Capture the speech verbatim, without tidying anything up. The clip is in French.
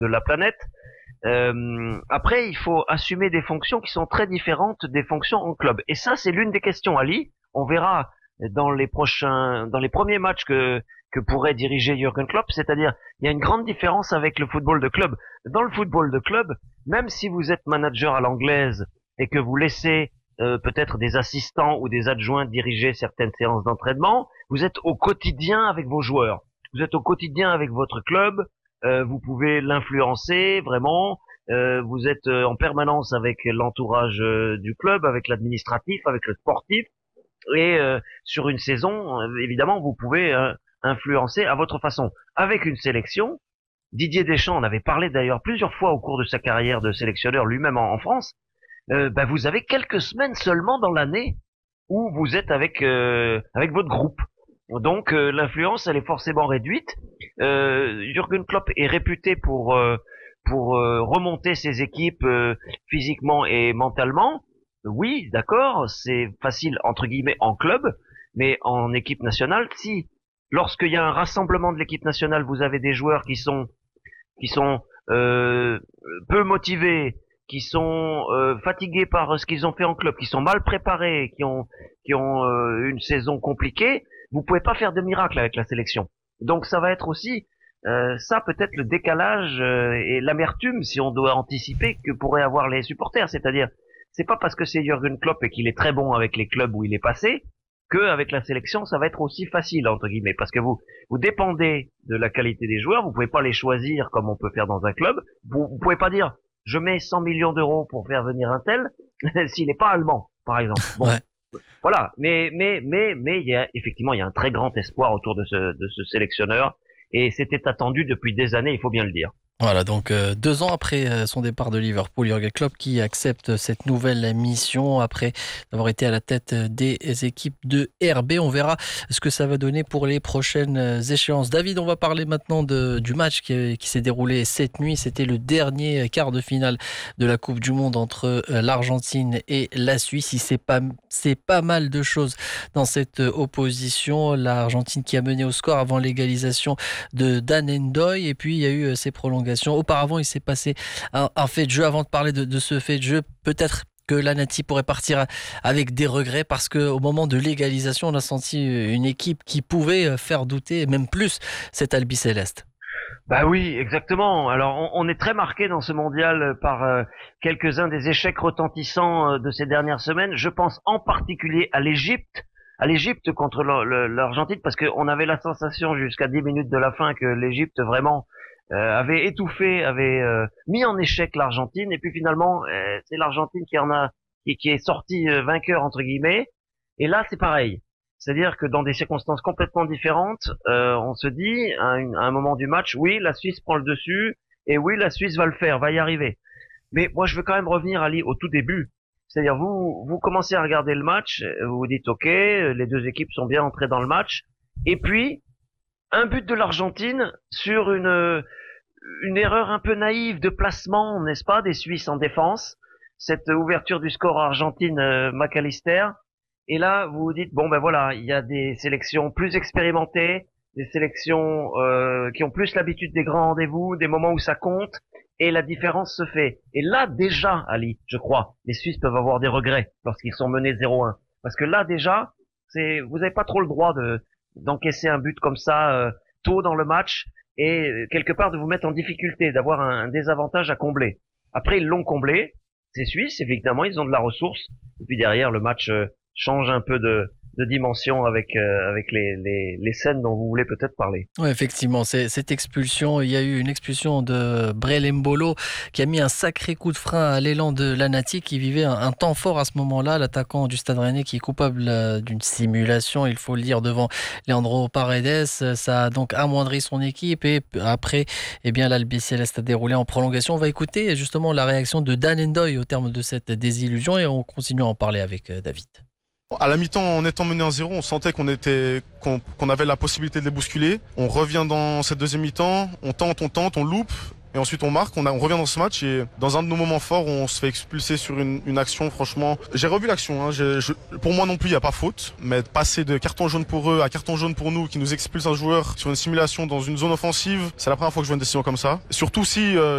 de la planète. Euh, après, il faut assumer des fonctions qui sont très différentes des fonctions en club. Et ça, c'est l'une des questions, Ali. On verra dans les prochains, dans les premiers matchs que que pourrait diriger Jürgen Klopp. C'est-à-dire, il y a une grande différence avec le football de club. Dans le football de club, même si vous êtes manager à l'anglaise et que vous laissez euh, peut-être des assistants ou des adjoints diriger certaines séances d'entraînement, vous êtes au quotidien avec vos joueurs. Vous êtes au quotidien avec votre club. Euh, vous pouvez l'influencer vraiment. Euh, vous êtes euh, en permanence avec l'entourage euh, du club, avec l'administratif, avec le sportif. Et euh, sur une saison, euh, évidemment, vous pouvez euh, influencer à votre façon. Avec une sélection, Didier Deschamps en avait parlé d'ailleurs plusieurs fois au cours de sa carrière de sélectionneur lui-même en, en France. Euh, bah, vous avez quelques semaines seulement dans l'année où vous êtes avec euh, avec votre groupe. Donc euh, l'influence, elle est forcément réduite. Euh, Jürgen Klopp est réputé pour euh, pour euh, remonter ses équipes euh, physiquement et mentalement. Oui, d'accord, c'est facile entre guillemets en club, mais en équipe nationale, si lorsqu'il y a un rassemblement de l'équipe nationale, vous avez des joueurs qui sont qui sont euh, peu motivés, qui sont euh, fatigués par ce qu'ils ont fait en club, qui sont mal préparés, qui ont qui ont euh, une saison compliquée, vous pouvez pas faire de miracle avec la sélection. Donc ça va être aussi euh, ça peut-être le décalage euh, et l'amertume, si on doit anticiper, que pourraient avoir les supporters. C'est-à-dire, c'est pas parce que c'est Jürgen Klopp et qu'il est très bon avec les clubs où il est passé que avec la sélection ça va être aussi facile entre guillemets, parce que vous vous dépendez de la qualité des joueurs. Vous pouvez pas les choisir comme on peut faire dans un club. Vous, vous pouvez pas dire je mets cent millions d'euros pour faire venir un tel s'il n'est pas allemand, par exemple. Bon, Ouais. voilà. Mais mais mais mais il y a effectivement il y a un très grand espoir autour de ce de ce sélectionneur et c'était attendu depuis des années, il faut bien le dire. Voilà, donc euh, deux ans après euh, son départ de Liverpool, Jürgen Klopp qui accepte cette nouvelle mission après avoir été à la tête des équipes de R B. On verra ce que ça va donner pour les prochaines échéances. David, on va parler maintenant de, du match qui, qui s'est déroulé cette nuit. C'était le dernier quart de finale de la Coupe du Monde entre euh, l'Argentine et la Suisse. Il s'est pas, c'est pas mal de choses dans cette opposition. L'Argentine qui a mené au score avant l'égalisation de Dan N'Doye, et puis il y a eu euh, ces prolongations. Auparavant, il s'est passé un, un fait de jeu. Avant de parler de, de ce fait de jeu, peut-être que l'Anati pourrait partir avec des regrets, parce qu'au moment de l'égalisation, on a senti une équipe qui pouvait faire douter, même plus, cet Albi Céleste. Bah oui, exactement. Alors on, on est très marqué dans ce mondial par euh, quelques-uns des échecs retentissants euh, de ces dernières semaines. Je pense en particulier à l'Égypte, à l'Égypte contre le- le- l'Argentine, parce qu'on avait la sensation jusqu'à dix minutes de la fin que l'Égypte vraiment euh, avait étouffé, avait euh, mis en échec l'Argentine, et puis finalement euh, c'est l'Argentine qui en a qui, qui est sortie euh, vainqueur entre guillemets. Et là c'est pareil. C'est-à-dire que dans des circonstances complètement différentes, euh, on se dit à, une- à un moment du match, oui, la Suisse prend le dessus, et oui, la Suisse va le faire, va y arriver. Mais moi, je veux quand même revenir, Ali, au tout début. C'est-à-dire, vous, vous commencez à regarder le match, vous vous dites, ok, les deux équipes sont bien entrées dans le match, et puis un but de l'Argentine sur une une erreur un peu naïve de placement, n'est-ce pas, des Suisses en défense, cette ouverture du score Argentine euh, McAllister. Et là, vous vous dites, bon ben voilà, il y a des sélections plus expérimentées, des sélections euh, qui ont plus l'habitude des grands rendez-vous, des moments où ça compte, et la différence se fait. Et là déjà, Ali, je crois, les Suisses peuvent avoir des regrets lorsqu'ils sont menés zéro un. Parce que là déjà, c'est, vous n'avez pas trop le droit de d'encaisser un but comme ça euh, tôt dans le match, et euh, quelque part de vous mettre en difficulté, d'avoir un, un désavantage à combler. Après, ils l'ont comblé, c'est Suisse, évidemment, ils ont de la ressource, et puis derrière, le match euh, change un peu de, de dimension avec, euh, avec les, les, les scènes dont vous voulez peut-être parler. Oui, effectivement, c'est, cette expulsion, il y a eu une expulsion de Brel Mbolo qui a mis un sacré coup de frein à l'élan de l'Anati qui vivait un, un temps fort à ce moment-là. L'attaquant du Stade Rennais qui est coupable euh, d'une simulation, il faut le dire, devant Leandro Paredes. Ça a donc amoindri son équipe, et après, eh bien, l'Albi Céleste a déroulé en prolongation. On va écouter justement la réaction de Dan N'Doye au terme de cette désillusion, et on continue à en parler avec euh, David. À la mi-temps, en étant mené un zéro, on sentait qu'on était, qu'on, qu'on avait la possibilité de les bousculer. On revient dans cette deuxième mi-temps, on tente, on tente, on loupe, et ensuite on marque. On, a, on revient dans ce match, et dans un de nos moments forts, on se fait expulser sur une, une action. Franchement, j'ai revu l'action. Hein, je, je, pour moi non plus, il n'y a pas faute. Mais de passer de carton jaune pour eux à carton jaune pour nous, qui nous expulse un joueur sur une simulation dans une zone offensive, c'est la première fois que je vois une décision comme ça. Surtout si euh,